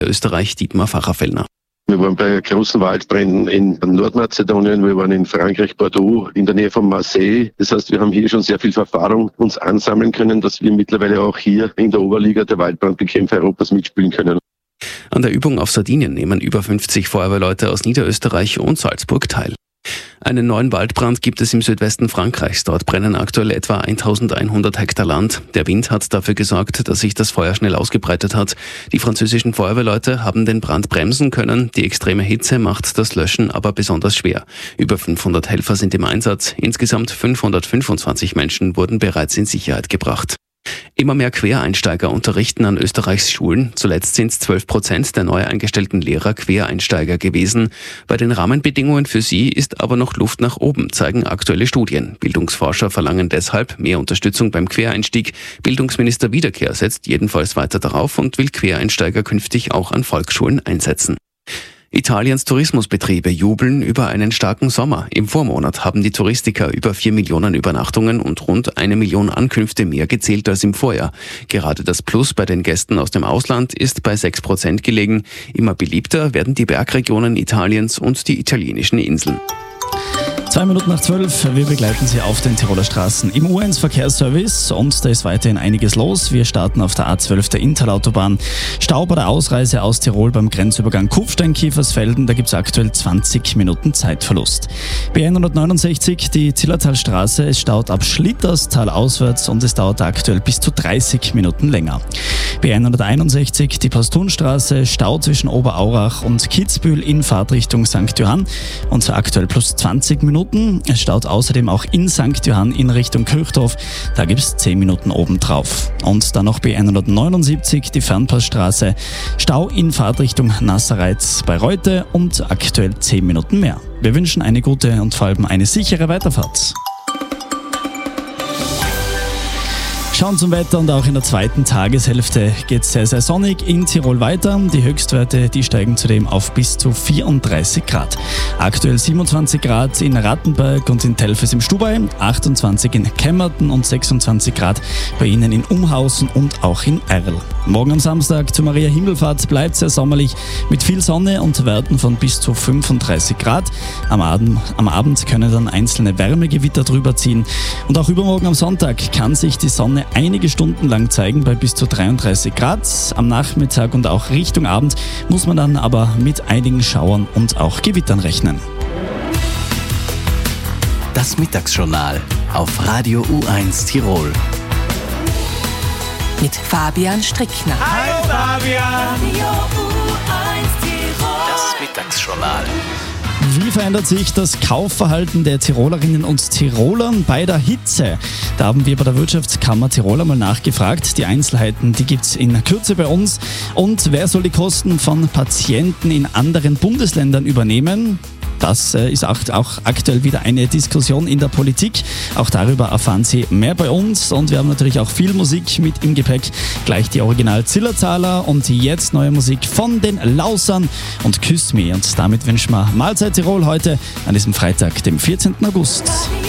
Österreich Dietmar Facherfellner. Wir waren bei großen Waldbränden in Nordmazedonien, wir waren in Frankreich, Bordeaux, in der Nähe von Marseille. Das heißt, wir haben hier schon sehr viel Erfahrung uns ansammeln können, dass wir mittlerweile auch hier in der Oberliga der Waldbrandbekämpfer Europas mitspielen können. An der Übung auf Sardinien nehmen über 50 Feuerwehrleute aus Niederösterreich und Salzburg teil. Einen neuen Waldbrand gibt es im Südwesten Frankreichs. Dort brennen aktuell etwa 1100 Hektar Land. Der Wind hat dafür gesorgt, dass sich das Feuer schnell ausgebreitet hat. Die französischen Feuerwehrleute haben den Brand bremsen können. Die extreme Hitze macht das Löschen aber besonders schwer. Über 500 Helfer sind im Einsatz. Insgesamt 525 Menschen wurden bereits in Sicherheit gebracht. Immer mehr Quereinsteiger unterrichten an Österreichs Schulen. Zuletzt sind 12% der neu eingestellten Lehrer Quereinsteiger gewesen. Bei den Rahmenbedingungen für sie ist aber noch Luft nach oben, zeigen aktuelle Studien. Bildungsforscher verlangen deshalb mehr Unterstützung beim Quereinstieg. Bildungsminister Wiederkehr setzt jedenfalls weiter darauf und will Quereinsteiger künftig auch an Volksschulen einsetzen. Italiens Tourismusbetriebe jubeln über einen starken Sommer. Im Vormonat haben die Touristiker über 4 Millionen Übernachtungen und rund 1 Million Ankünfte mehr gezählt als im Vorjahr. Gerade das Plus bei den Gästen aus dem Ausland ist bei 6% gelegen. Immer beliebter werden die Bergregionen Italiens und die italienischen Inseln. 11:02, wir begleiten Sie auf den Tiroler Straßen im U1 Verkehrsservice und da ist weiterhin einiges los. Wir starten auf der A12 der Inntalautobahn. Stau bei der Ausreise aus Tirol beim Grenzübergang Kufstein-Kiefersfelden, da gibt es aktuell 20 Minuten Zeitverlust. B169, die Zillertalstraße, es staut ab Schlitterstal auswärts und es dauert aktuell bis zu 30 Minuten länger. B161, die Pastunstraße, Stau zwischen Oberaurach und Kitzbühel in Fahrtrichtung St. Johann und aktuell plus 20 Minuten. Es staut außerdem auch in St. Johann in Richtung Kirchdorf. Da gibt es 10 Minuten obendrauf. Und dann noch B179, die Fernpassstraße. Stau in Fahrtrichtung Nassereitz bei Reute und aktuell 10 Minuten mehr. Wir wünschen eine gute und vor allem eine sichere Weiterfahrt. Schauen zum Wetter und auch in der zweiten Tageshälfte geht es sehr, sehr sonnig in Tirol weiter. Die Höchstwerte, die steigen zudem auf bis zu 34 Grad. Aktuell 27 Grad in Rattenberg und in Telfes im Stubay, 28 in Kemmerton und 26 Grad bei Ihnen in Umhausen und auch in Erl. Morgen am Samstag zur Maria Himmelfahrt bleibt sehr sommerlich mit viel Sonne und Werten von bis zu 35 Grad. Am Abend können dann einzelne Wärmegewitter drüber ziehen. Und auch übermorgen am Sonntag kann sich die Sonne einige Stunden lang zeigen bei bis zu 33 Grad. Am Nachmittag und auch Richtung Abend muss man dann aber mit einigen Schauern und auch Gewittern rechnen. Das Mittagsjournal auf Radio U1 Tirol. Mit Fabian Strickner. Hallo Fabian! Radio U1 Tirol. Das Mittagsjournal. Wie verändert sich das Kaufverhalten der Tirolerinnen und Tiroler bei der Hitze? Da haben wir bei der Wirtschaftskammer Tirol einmal nachgefragt. Die Einzelheiten, die gibt's in Kürze bei uns. Und wer soll die Kosten von Patienten in anderen Bundesländern übernehmen? Das ist auch aktuell wieder eine Diskussion in der Politik. Auch darüber erfahren Sie mehr bei uns. Und wir haben natürlich auch viel Musik mit im Gepäck. Gleich die Original-Zillertaler und jetzt neue Musik von den Lausern und Küss mich. Und damit wünschen wir Mahlzeit Tirol heute an diesem Freitag, dem 14. August.